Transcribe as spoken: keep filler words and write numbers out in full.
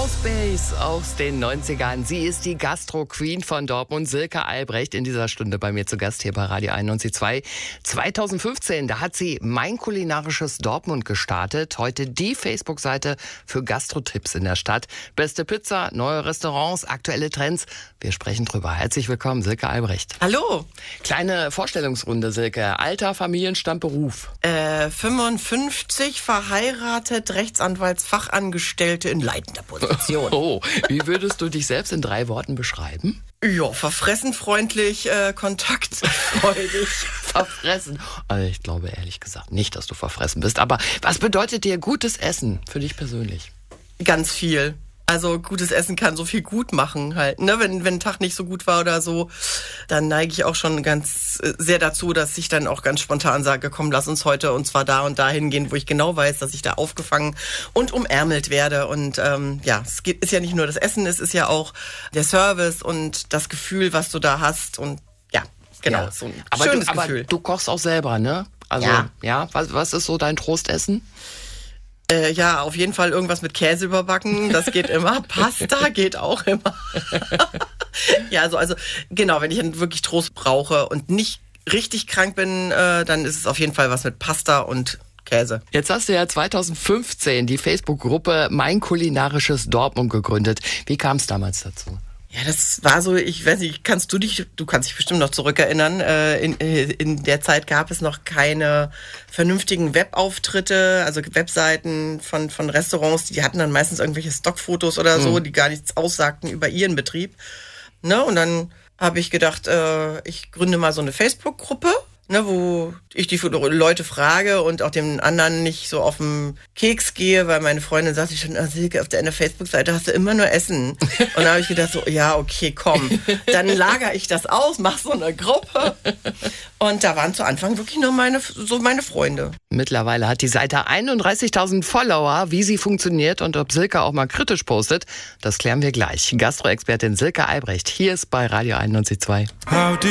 House-Bass aus den neunzigern. Sie ist die Gastro-Queen von Dortmund, Silke Albrecht, in dieser Stunde bei mir zu Gast hier bei Radio einundneunzig Komma zwei. zweitausendfünfzehn, da hat sie Mein kulinarisches Dortmund gestartet. Heute die Facebook-Seite für Gastro-Tipps in der Stadt. Beste Pizza, neue Restaurants, aktuelle Trends. Wir sprechen drüber. Herzlich willkommen, Silke Albrecht. Hallo. Kleine Vorstellungsrunde, Silke. Alter, Familienstand, Beruf? Äh, fünfundfünfzig, verheiratet, Rechtsanwaltsfachangestellte in leitender Position. Oh, wie würdest du dich selbst in drei Worten beschreiben? Ja, verfressenfreundlich, äh, kontaktfreudig. Verfressen? Also ich glaube ehrlich gesagt nicht, dass du verfressen bist. Aber was bedeutet dir gutes Essen für dich persönlich? Ganz viel. Also gutes Essen kann so viel gut machen halt, ne? Wenn, wenn ein Tag nicht so gut war oder so, dann neige ich auch schon ganz äh, sehr dazu, dass ich dann auch ganz spontan sage, komm, lass uns heute und zwar da und da hingehen, wo ich genau weiß, dass ich da aufgefangen und umärmelt werde. Und ähm, ja, es geht, ist ja nicht nur das Essen, es ist ja auch der Service und das Gefühl, was du da hast und ja, genau, Ja. so ein aber schönes du, aber Gefühl. du kochst auch selber, ne? Also, Ja. ja was, was ist so dein Trostessen? Äh, ja, auf jeden Fall irgendwas mit Käse überbacken, das geht immer. Pasta geht auch immer. Ja, also, also genau, wenn ich dann wirklich Trost brauche und nicht richtig krank bin, äh, dann ist es auf jeden Fall was mit Pasta und Käse. Jetzt hast du ja zweitausendfünfzehn die Facebook-Gruppe Mein kulinarisches Dortmund gegründet. Wie kam es damals dazu? Ja, das war so, ich weiß nicht, kannst du dich, du kannst dich bestimmt noch zurückerinnern, äh, in, in der Zeit gab es noch keine vernünftigen Webauftritte, also Webseiten von, von Restaurants, die hatten dann meistens irgendwelche Stockfotos oder so, die gar nichts aussagten über ihren Betrieb. Ne? Und dann habe ich gedacht, äh, ich gründe mal so eine Facebook-Gruppe, ne, wo ich die Leute frage und auch den anderen nicht so auf den Keks gehe, weil meine Freundin sagte schon, oh, Silke, auf deiner Facebook-Seite hast du immer nur Essen. Und da habe ich gedacht so, ja, okay, komm, dann lagere ich das aus, mach so eine Gruppe. Und da waren zu Anfang wirklich nur meine, so meine Freunde. Mittlerweile hat die Seite einunddreißigtausend Follower. Wie sie funktioniert und ob Silke auch mal kritisch postet, das klären wir gleich. Gastro-Expertin Silke Albrecht, hier ist bei Radio einundneunzig Komma zwei.